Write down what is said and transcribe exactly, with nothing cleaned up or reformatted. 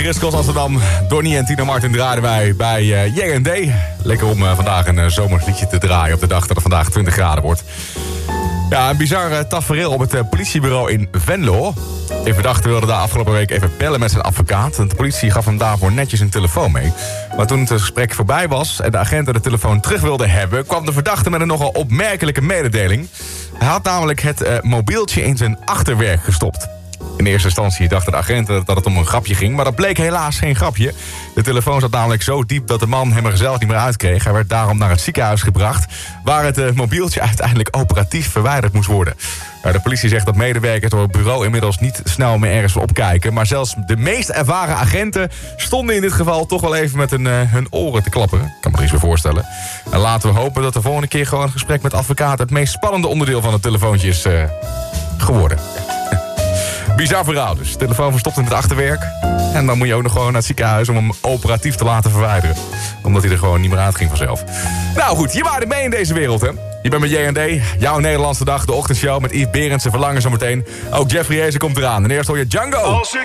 Riskos Amsterdam, Donnie en Tino Martin draaien wij bij uh, J en D. Lekker om uh, vandaag een uh, zomersliedje te draaien op de dag dat het vandaag twintig graden wordt. Ja, een bizar uh, tafereel op het uh, politiebureau in Venlo. Een verdachte wilde daar afgelopen week even bellen met zijn advocaat. En de politie gaf hem daarvoor netjes een telefoon mee. Maar toen het gesprek voorbij was en de agenten de telefoon terug wilden hebben, kwam de verdachte met een nogal opmerkelijke mededeling. Hij had namelijk het uh, mobieltje in zijn achterwerk gestopt. In eerste instantie dachten de agenten dat het om een grapje ging, maar dat bleek helaas geen grapje. De telefoon zat namelijk zo diep dat de man hem er zelf niet meer uitkreeg. Hij werd daarom naar het ziekenhuis gebracht, waar het uh, mobieltje uiteindelijk operatief verwijderd moest worden. De politie zegt dat medewerkers door het bureau inmiddels niet snel meer ergens wil opkijken. Maar zelfs de meest ervaren agenten stonden in dit geval toch wel even met hun, uh, hun oren te klapperen. Ik kan me er iets bij voorstellen. En laten we hopen dat de volgende keer gewoon een gesprek met advocaat het meest spannende onderdeel van het telefoontje is uh, geworden. Bizar verhaal dus. Telefoon verstopt in het achterwerk. En dan moet je ook nog gewoon naar het ziekenhuis om hem operatief te laten verwijderen. Omdat hij er gewoon niet meer uit ging vanzelf. Nou goed, je waart mee in deze wereld, hè. Je bent met J en D, jouw Nederlandse dag, de ochtendshow met Yves Berendsen, Verlangen zometeen. Ook Jeffrey Ezen komt eraan. En eerst hoor je Django.